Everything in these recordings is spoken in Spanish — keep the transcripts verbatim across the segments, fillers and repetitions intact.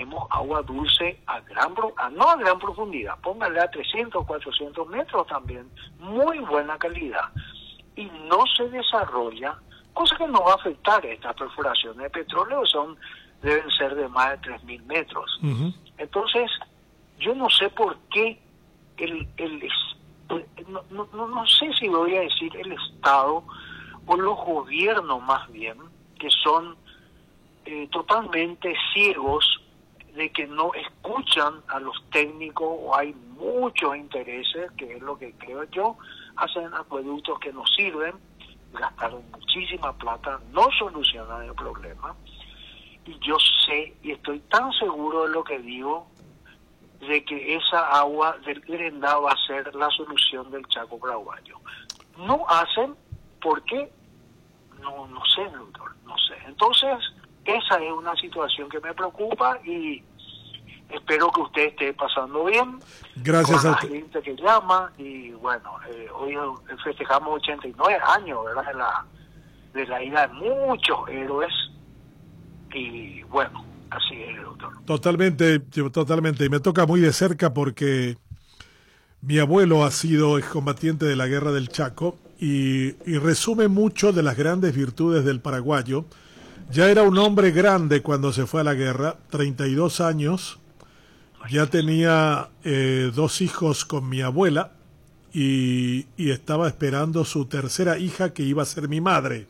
tenemos agua dulce a gran pro- a, no a gran profundidad, póngale a trescientos, cuatrocientos metros también, muy buena calidad, y no se desarrolla, cosa que no va a afectar estas perforaciones de petróleo, son deben ser de más de tres mil metros. Uh-huh. Entonces, yo no sé por qué el, el, el no, no, no sé si voy a decir el Estado o los gobiernos más bien, que son eh, totalmente ciegos, de que no escuchan a los técnicos, o hay muchos intereses, que es lo que creo yo, hacen acueductos que no sirven, gastaron muchísima plata, no solucionan el problema. Y yo sé, y estoy tan seguro de lo que digo, de que esa agua del Grendá va a ser la solución del Chaco paraguayo. No hacen, ¿por qué? No, no sé, doctor, no sé. Entonces, esa es una situación que me preocupa y espero que usted esté pasando bien. Gracias con a la usted. gente que llama. Y bueno, eh, hoy festejamos ochenta y nueve años, ¿verdad? De la, de la ida de muchos héroes. Y bueno, así es, doctor. Totalmente, totalmente. Y me toca muy de cerca porque mi abuelo ha sido excombatiente de la Guerra del Chaco y, y resume mucho de las grandes virtudes del paraguayo. Ya era un hombre grande cuando se fue a la guerra, treinta y dos años, ya tenía eh, dos hijos con mi abuela y, y estaba esperando su tercera hija, que iba a ser mi madre.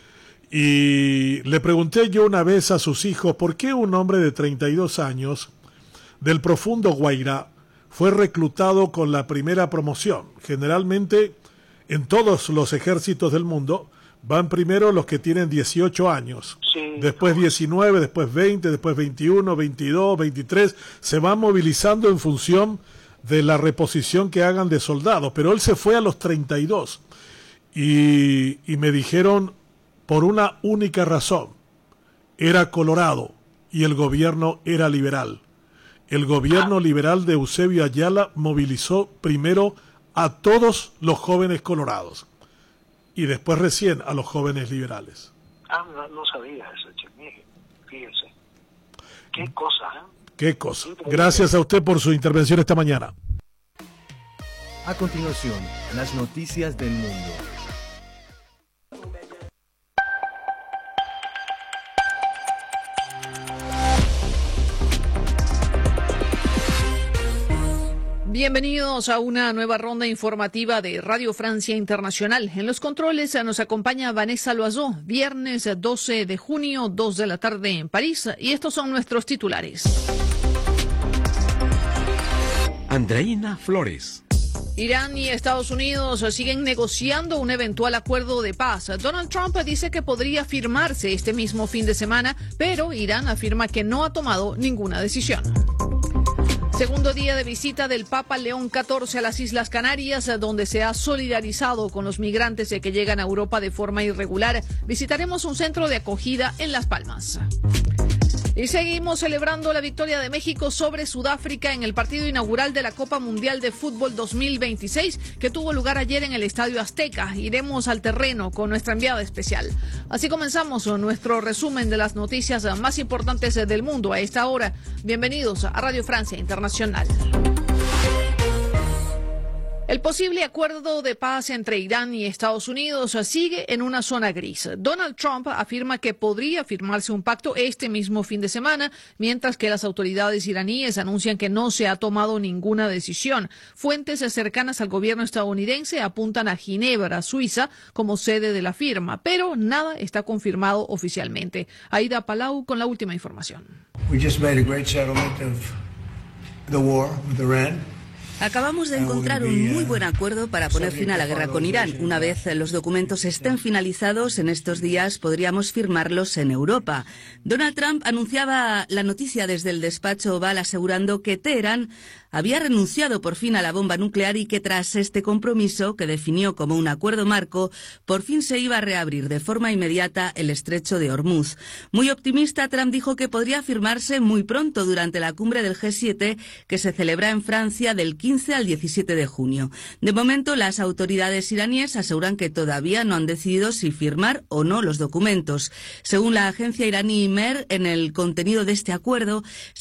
Y le pregunté yo una vez a sus hijos, ¿por qué un hombre de treinta y dos años del profundo Guairá fue reclutado con la primera promoción? Generalmente en todos los ejércitos del mundo van primero los que tienen dieciocho años, sí, después diecinueve, después veinte, después veintiuno, veintidós, veintitrés, se van movilizando en función de la reposición que hagan de soldados, pero él se fue a los treinta y dos y, y me dijeron por una única razón: era colorado y el gobierno era liberal. El gobierno liberal de Eusebio Ayala movilizó primero a todos los jóvenes colorados y después recién a los jóvenes liberales. Ah, no, no sabía eso, Chimie. Fíjese. Qué cosa, ¿eh? Qué cosa. Gracias a usted por su intervención esta mañana. A continuación, las noticias del mundo. Bienvenidos a una nueva ronda informativa de Radio Francia Internacional. En los controles nos acompaña Vanessa Loiseau, viernes doce de junio, dos de la tarde en París, y estos son nuestros titulares. Andreina Flores. Irán y Estados Unidos siguen negociando un eventual acuerdo de paz. Donald Trump dice que podría firmarse este mismo fin de semana, pero Irán afirma que no ha tomado ninguna decisión. Segundo día de visita del Papa León catorce a las Islas Canarias, donde se ha solidarizado con los migrantes que llegan a Europa de forma irregular. Visitaremos un centro de acogida en Las Palmas. Y seguimos celebrando la victoria de México sobre Sudáfrica en el partido inaugural de la Copa Mundial de Fútbol dos mil veintiséis, que tuvo lugar ayer en el Estadio Azteca. Iremos al terreno con nuestra enviada especial. Así comenzamos nuestro resumen de las noticias más importantes del mundo a esta hora. Bienvenidos a Radio Francia Internacional. El posible acuerdo de paz entre Irán y Estados Unidos sigue en una zona gris. Donald Trump afirma que podría firmarse un pacto este mismo fin de semana, mientras que las autoridades iraníes anuncian que no se ha tomado ninguna decisión. Fuentes cercanas al gobierno estadounidense apuntan a Ginebra, Suiza, como sede de la firma, pero nada está confirmado oficialmente. Aida Palau con la última información. We just made a great settlement of the war with Iran. Acabamos de encontrar un muy buen acuerdo para poner fin a la guerra con Irán. Una vez los documentos estén finalizados, en estos días podríamos firmarlos en Europa. Donald Trump anunciaba la noticia desde el despacho Oval, asegurando que Teherán había renunciado por fin a la bomba nuclear y que tras este compromiso, que definió como un acuerdo marco, por fin se iba a reabrir de forma inmediata el estrecho de Hormuz. Muy optimista, Trump dijo que podría firmarse muy pronto durante la cumbre del G siete, que se celebra en Francia del quince al diecisiete de junio. De momento, las autoridades iraníes aseguran que todavía no han decidido si firmar o no los documentos. Según la agencia iraní Mer, en el contenido de este acuerdo